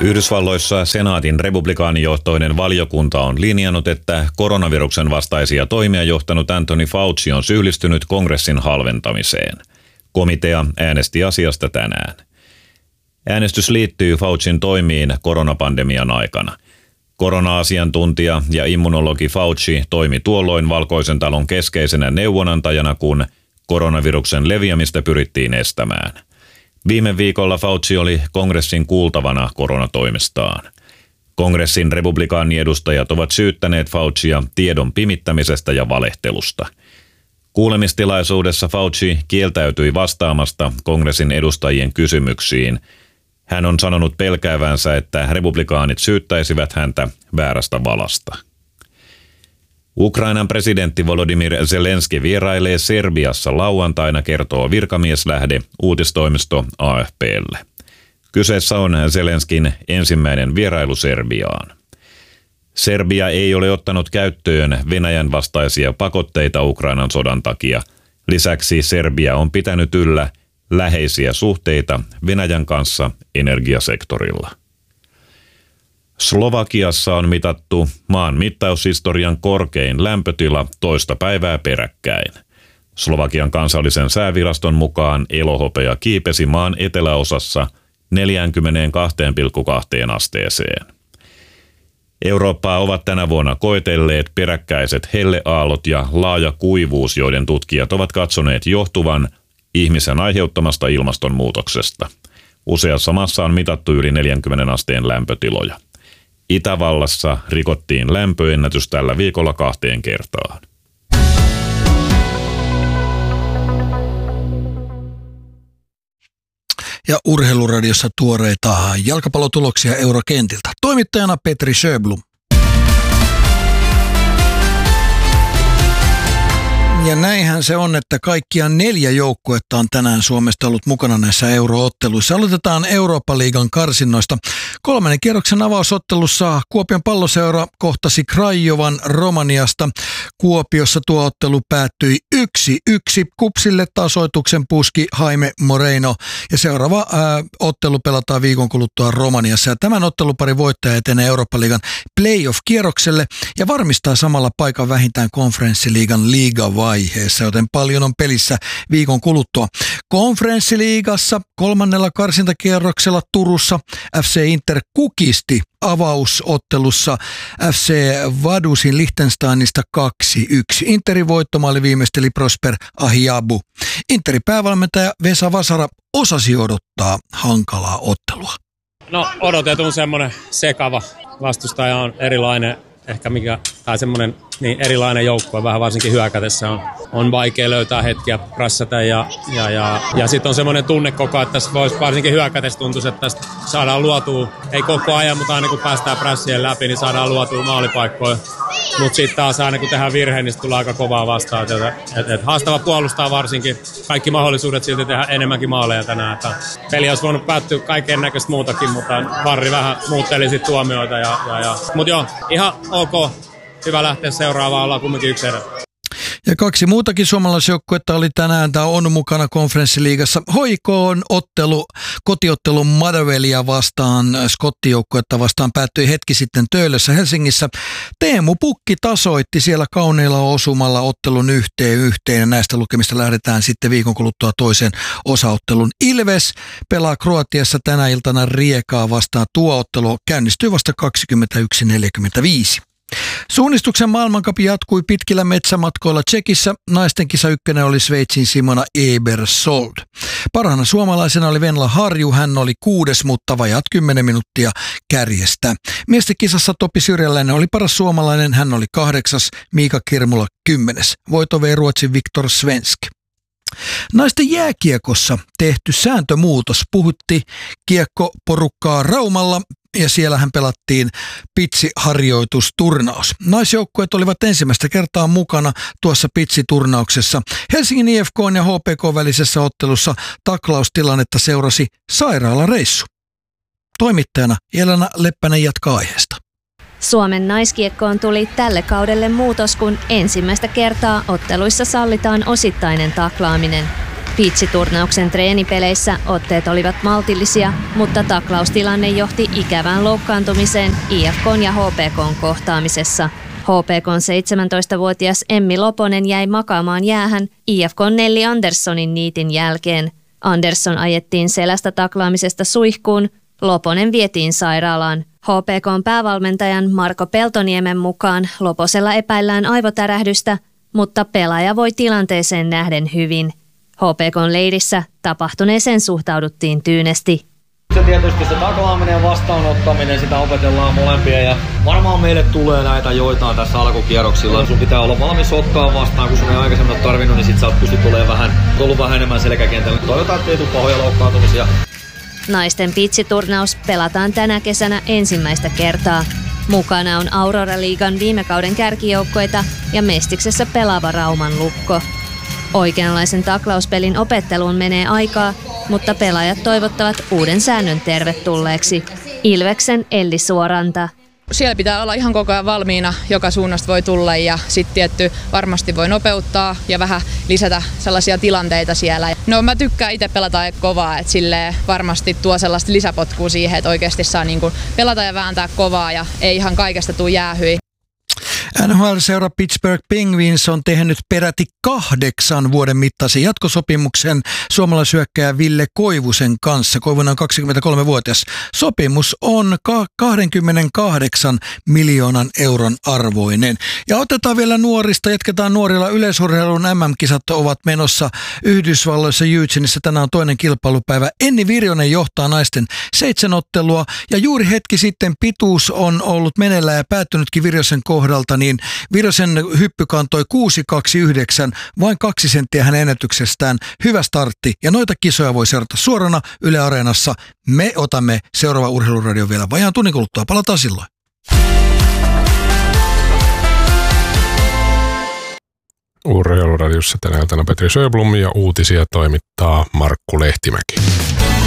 Yhdysvalloissa senaatin republikaanijohtoinen valiokunta on linjannut, että koronaviruksen vastaisia toimia johtanut Anthony Fauci on syyllistynyt kongressin halventamiseen. Komitea äänesti asiasta tänään. Äänestys liittyy Faucin toimiin koronapandemian aikana. Korona-asiantuntija ja immunologi Fauci toimi tuolloin Valkoisen talon keskeisenä neuvonantajana, kun koronaviruksen leviämistä pyrittiin estämään. Viime viikolla Fauci oli kongressin kuultavana koronatoimestaan. Kongressin republikaaniedustajat ovat syyttäneet Faucia tiedon pimittämisestä ja valehtelusta. Kuulemistilaisuudessa Fauci kieltäytyi vastaamasta kongressin edustajien kysymyksiin. Hän on sanonut pelkäävänsä, että republikaanit syyttäisivät häntä väärästä valasta. Ukrainan presidentti Volodymyr Zelenski vierailee Serbiassa lauantaina, kertoo virkamieslähde uutistoimisto AFP:lle. Kyseessä on Zelenskin ensimmäinen vierailu Serbiaan. Serbia ei ole ottanut käyttöön Venäjän vastaisia pakotteita Ukrainan sodan takia. Lisäksi Serbia on pitänyt yllä läheisiä suhteita Venäjän kanssa energiasektorilla. Slovakiassa on mitattu maan mittaushistorian korkein lämpötila toista päivää peräkkäin. Slovakian kansallisen sääviraston mukaan elohopea kiipesi maan eteläosassa 42,2 asteeseen. Eurooppaa ovat tänä vuonna koetelleet peräkkäiset helleaallot ja laaja kuivuus, joiden tutkijat ovat katsoneet johtuvan ihmisen aiheuttamasta ilmastonmuutoksesta. Useassa maassa on mitattu yli 40 asteen lämpötiloja. Itävallassa rikottiin lämpöennätys tällä viikolla 2 kertaan. Ja Urheiluradiossa tuoreita jalkapallotuloksia eurokentiltä. Toimittajana Petri Sjöblom. Ja näinhän se on, että kaikkiaan 4 joukkuetta on tänään Suomesta ollut mukana näissä eurootteluissa. Aloitetaan Eurooppa-liigan karsinnoista. 3. kierroksen avausottelussa Kuopion Palloseura kohtasi Krajovan Romaniasta. Kuopiossa tuo ottelu päättyi 1-1. Kupsille tasoituksen puski Jaime Moreno. Ja seuraava ottelu pelataan viikon kuluttua Romaniassa. Ja tämän otteluparin voittaja etenee Eurooppa-liigan playoff-kierrokselle ja varmistaa samalla paikan vähintään konferenssiliigan liigavaiheessa, joten paljon on pelissä viikon kuluttua. Konferenssiliigassa 3. karsintakierroksella Turussa FC Inter kukisti avausottelussa FC Vadusin Liechtensteinista 2-1. Interin voittomaali viimeisteli Prosper Ahiabu. Interin päävalmentaja Vesa Vasara osasi odottaa hankalaa ottelua. No odotetun semmoinen sekava. Vastustaja on erilainen, ehkä semmoinen niin erilainen joukkue, vähän varsinkin hyökätessä on vaikea löytää hetkiä prassata ja sitten on semmoinen tunne koko ajan, että tässä voisi varsinkin hyökätessä tuntuisi, että tästä saadaan luotua, ei koko ajan, mutta aina kun päästään prässien läpi, niin saadaan luotua maalipaikkoja. Mutta sitten taas aina kun tehdään virhe, niin tulee aika kovaa vastaan. Haastava puolustaa varsinkin. Kaikki mahdollisuudet silti tehdä enemmänkin maaleja tänään. Peli olisi voinut päättyä kaiken näköistä muutakin, mutta Varri vähän muutteli sitten tuomioita. Mutta joo, ihan ok. Hyvä lähteä seuraavaan, ollaan kumminkin 1 erä. Ja 2 muutakin suomalaisjoukkuetta oli tänään tai on mukana konferenssiliigassa. HJK on kotiottelu Motherwellia vastaan, skottijoukkuetta vastaan päättyi hetki sitten Töölössä Helsingissä. Teemu Pukki tasoitti siellä kauniilla osumalla ottelun 1-1 ja näistä lukemista lähdetään sitten viikon kuluttua toisen osaottelun. Ilves pelaa Kroatiassa tänä iltana Riekaa vastaan. Tuo ottelu käynnistyy vasta 21.45. Suunnistuksen maailmancup jatkui pitkillä metsämatkoilla Tšekissä. Naisten kisa 1 oli Sveitsin Simona Ebersold. Parhaana suomalaisena oli Venla Harju, hän oli 6, mutta vajaat 10 minuuttia kärjestä. Miesten kisassa Topi Syrjäläinen oli paras suomalainen, hän oli 8, Miika Kirmula 10. Voito vei Ruotsin Viktor Svensk. Naisten jääkiekossa tehty sääntömuutos puhutti kiekkoporukkaa Raumalla. Ja siellähän pelattiin pitsiharjoitusturnaus. Naisjoukkueet olivat ensimmäistä kertaa mukana tuossa pitsiturnauksessa. Helsingin IFK ja HPK välisessä ottelussa taklaustilannetta seurasi sairaalareissu. Toimittajana Jelena Leppänen jatkaa aiheesta. Suomen naiskiekkoon tuli tälle kaudelle muutos, kun ensimmäistä kertaa otteluissa sallitaan osittainen taklaaminen. Piitsiturnauksen treenipeleissä otteet olivat maltillisia, mutta taklaustilanne johti ikävään loukkaantumiseen IFK:n ja HPK:n kohtaamisessa. HPK:n 17-vuotias Emmi Loponen jäi makaamaan jäähän IFK:n Nelli Anderssonin niitin jälkeen. Andersson ajettiin selästä taklaamisesta suihkuun, Loponen vietiin sairaalaan. HPK:n päävalmentajan Marko Peltoniemen mukaan Loposella epäillään aivotärähdystä, mutta pelaaja voi tilanteeseen nähden hyvin. HPK:n leirissä tapahtuneeseen suhtauduttiin tyynesti. Se tietysti se taklaaminen ja vastaanottaminen, sitä opetellaan molempia ja varmaan meille tulee näitä joitain tässä alkukierroksilla. Sun pitää olla valmis ottaa vastaan, kun sun ei aikaisemmin ole tarvinnut, niin sit sä oot tullut vähän enemmän selkäkentällä. Toivotaan, ettei tule pahoja loukkaantumisia. Naisten piitsiturnaus pelataan tänä kesänä ensimmäistä kertaa. Mukana on Aurora-liigan viime kauden kärkijoukkoita ja Mestiksessä pelaava Rauman Lukko. Oikeanlaisen taklauspelin opetteluun menee aikaa, mutta pelaajat toivottavat uuden säännön tervetulleeksi. Ilveksen Elli Suoranta. Siellä pitää olla ihan koko ajan valmiina, joka suunnasta voi tulla ja sitten tietty varmasti voi nopeuttaa ja vähän lisätä sellaisia tilanteita siellä. No mä tykkään itse pelata kovaa, että sille varmasti tuo sellaista lisäpotkua siihen, että oikeasti saa niin kuin pelata ja vääntää kovaa ja ei ihan kaikesta tule jäähyi. NHL-seura Pittsburgh Penguins on tehnyt peräti 8 vuoden mittaisen jatkosopimuksen suomalaishyökkääjä Ville Koivusen kanssa. Koivunen on 23-vuotias. Sopimus on 28 miljoonan euron arvoinen. Ja otetaan vielä nuorista, jatketaan nuorilla. Yleisurheilun MM-kisat ovat menossa Yhdysvalloissa Eugeneissa. Tänään on toinen kilpailupäivä. Enni Virjonen johtaa naisten 7 ottelua ja juuri hetki sitten pituus on ollut meneillään ja päättynytkin Virjosen kohdalta, niin Virjosen hyppy kantoi 6,29, vain 2 senttiä hänen ennätyksestään. Hyvä startti ja noita kisoja voi seurata suorana Yle Areenassa. Me otamme seuraava Urheiluradio vielä vajaan tunnin kuluttua. Palataan silloin. Urheiluradiossa tänä iltana Petri Sjöblom ja uutisia toimittaa Markku Lehtimäki.